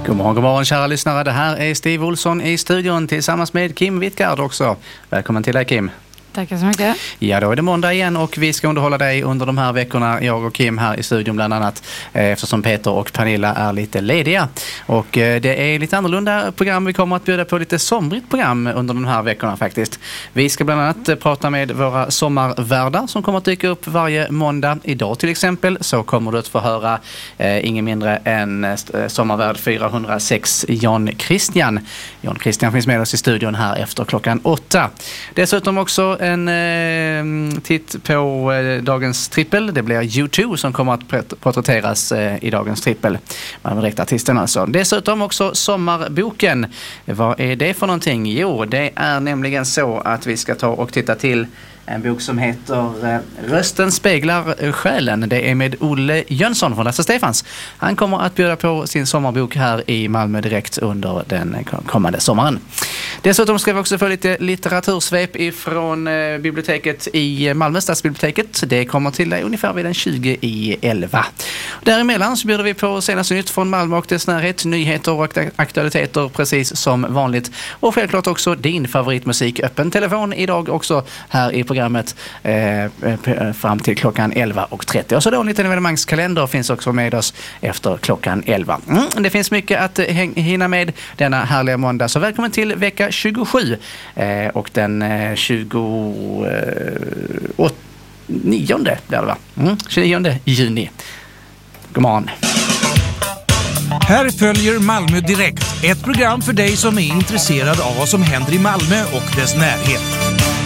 God morgon kära lyssnare. Det här är Steve Olsson i studion tillsammans med Kim Wittgard också. Välkommen till dig Kim. Tackar så mycket. Ja, då är det måndag igen och vi ska underhålla dig under de här veckorna, jag och Kim här i studion bland annat, eftersom Peter och Pernilla är lite lediga. Och det är lite annorlunda program. Vi kommer att bjuda på lite somrigt program under de här veckorna faktiskt. Vi ska bland annat prata med våra sommarvärdar som kommer att dyka upp varje måndag. Idag till exempel så kommer du att få höra ingen mindre än sommarvärd 406 Jan Christian. Jan Christian finns med oss i studion här efter klockan 8. Dessutom också en titt på dagens trippel. Det blir U2 som kommer att porträtteras i dagens trippel. Direktartisten alltså. Dessutom också sommarboken. Vad är det för någonting? Jo, det är nämligen så att vi ska ta och titta till en bok som heter Rösten speglar själen. Det är med Olle Jönsson från Lasse Stefans. Han kommer att bjuda på sin sommarbok här i Malmö direkt under den kommande sommaren. Dessutom ska vi också få lite litteratursvep ifrån biblioteket i Malmö, stadsbiblioteket. Det kommer till dig ungefär vid den 20:11. Däremellan så bjuder vi på senaste nytt från Malmö och dess närhet, nyheter och aktualiteter precis som vanligt. Och självklart också din favoritmusik. Öppen telefon idag också här i programmet fram till klockan 11:30. Och så då en liten evenemangskalender finns också med oss efter klockan 11. Det finns mycket att hinna med denna härliga måndag. Så välkommen till vecka 27 och den 29 blir det va? 29 juni. God morgon. Här följer Malmö Direkt, ett program för dig som är intresserad av vad som händer i Malmö och dess närhet.